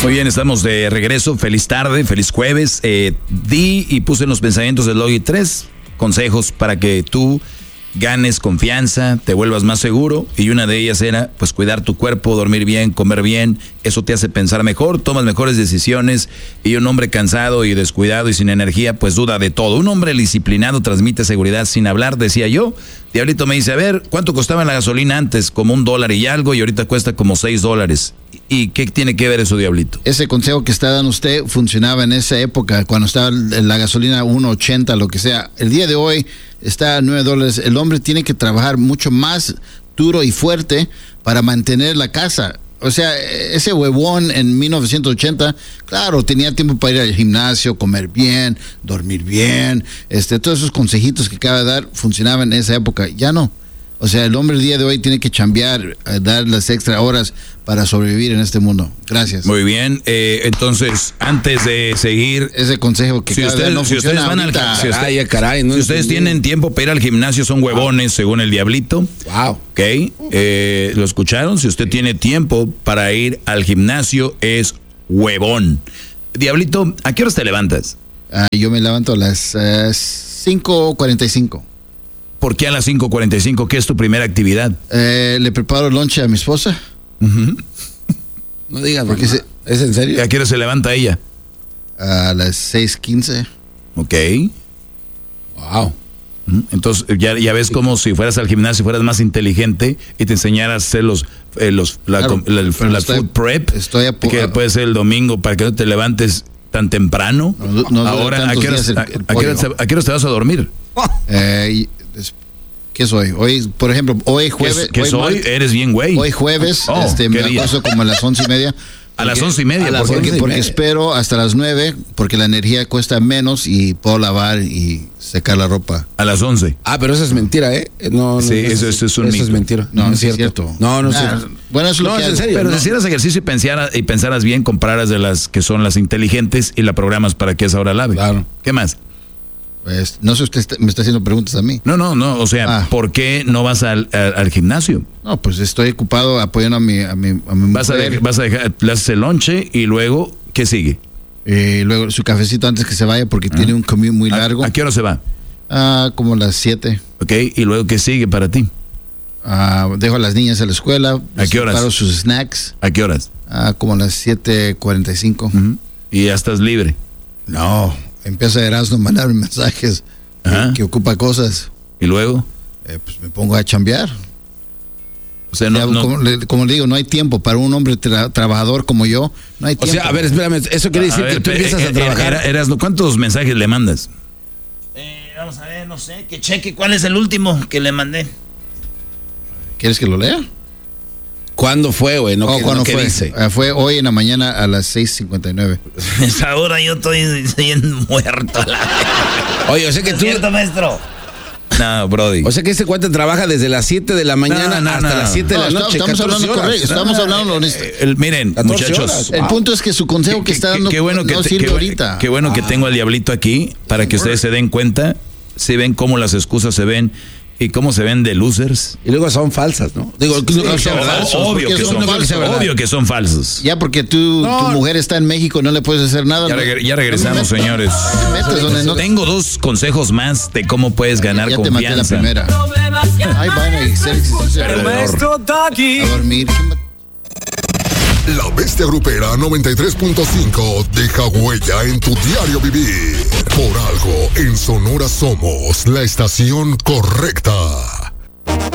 Muy bien, estamos de regreso. Feliz tarde, feliz jueves. Di y puse en los pensamientos del Logi 3 consejos para que tú ganes confianza, te vuelvas más seguro, y una de ellas era pues cuidar tu cuerpo, dormir bien, comer bien. Eso te hace pensar mejor, tomas mejores decisiones, y un hombre cansado y descuidado y sin energía pues duda de todo. Un hombre disciplinado transmite seguridad sin hablar, decía yo. Diablito me dice, a ver, ¿cuánto costaba la gasolina antes? Como $1 y algo, y ahorita cuesta como $6. ¿Y qué tiene que ver eso, Diablito? Ese consejo que está dando usted funcionaba en esa época, cuando estaba la gasolina 1.80, lo que sea. El día de hoy está a $9. El hombre tiene que trabajar mucho más duro y fuerte para mantener la casa. O sea, ese huevón en 1980, claro, tenía tiempo para ir al gimnasio, comer bien, dormir bien. Todos esos consejitos que acaba de dar funcionaban en esa época. Ya no. O sea, el hombre el día de hoy tiene que chambear, dar las extra horas para sobrevivir en este mundo. Gracias. Muy bien. Entonces, antes de seguir, ese consejo que si ustedes van ahorita, si ustedes tienen tiempo para ir al gimnasio, son huevones, según el Diablito. Wow. Ok. ¿Lo escucharon? Si usted tiene tiempo para ir al gimnasio, es huevón. Diablito, ¿a qué horas te levantas? Yo me levanto a las 5:45. ¿Por qué a las 5:45? ¿Qué es tu primera actividad? Le preparo lonche a mi esposa. Uh-huh. No digas, porque ¿es en serio? ¿A qué hora se levanta ella? A las 6:15. Ok. Wow. Entonces ya ves como si fueras al gimnasio fueras más inteligente y te enseñaras a hacer la food prep, que puede ser el domingo para que no te levantes tan temprano. Ahora, ¿a qué hora te vas a dormir? ¿Qué soy? Hoy, por ejemplo, hoy jueves. ¿Qué soy? Eres bien güey. Hoy jueves, me acuesto como a las 11:30. A las 11:30. Porque espero hasta las 9, porque la energía cuesta menos y puedo lavar y secar la ropa. A las 11. Pero eso es mentira, ¿eh? No, sí, eso es un mito. Eso es mentira. No es cierto. No es cierto. Bueno, eso es en serio. Pero si hicieras ejercicio y pensaras bien, compraras de las que son las inteligentes y la programas para que esa hora lave. Claro. ¿Qué más? Pues, no sé, usted me está haciendo preguntas a mí. No, o sea, ¿por qué no vas al gimnasio? No, pues estoy ocupado apoyando a mi mujer. Vas a dejar, le haces el lonche y luego, ¿qué sigue? Luego su cafecito antes que se vaya porque tiene un commute muy largo. ¿A qué hora se va? Como a las 7. Ok, ¿y luego qué sigue para ti? Dejo a las niñas a la escuela. ¿A qué horas? Preparo sus snacks. ¿A qué horas? Como a las 7:45. ¿Y ya estás libre? No, empieza Erasmo a mandarme mensajes que ocupa cosas. ¿Y luego? Pues me pongo a chambear. O sea, como le digo, no hay tiempo para un hombre trabajador como yo. No hay tiempo. O sea, a ver, espérame, eso quiere decir que tú empiezas a trabajar. Erasmo, ¿cuántos mensajes le mandas? Vamos a ver, no sé, que cheque cuál es el último que le mandé. ¿Quieres que lo lea? ¿Cuándo fue, güey? ¿Cuándo fue? Dice? Fue hoy en la mañana a las 6:59. Esa hora yo estoy muerto. Oye, o sea que ¿Es tú... cierto, maestro? No, Brody. O sea que este cuate trabaja desde las 7 de la mañana hasta las 7 de la noche. Estamos hablando correcto. Estamos hablando honesto. Miren, muchachos. El punto es que su consejo que está dando no sirve ahorita. Qué bueno que tengo al Diablito aquí para que ustedes se den cuenta. Si ven cómo las excusas se ven y cómo se ven de losers. Y luego son falsas, ¿no? Digo, obvio que son falsos. Ya porque tu mujer está en México, no le puedes hacer nada. Ya regresamos, señores. Tengo 2 consejos más de cómo puedes ganar confianza. Ya te maté la primera. Ay, a dormir. La Bestia Grupera 93.5 deja huella en tu diario vivir. Por algo, en Sonora somos la estación correcta.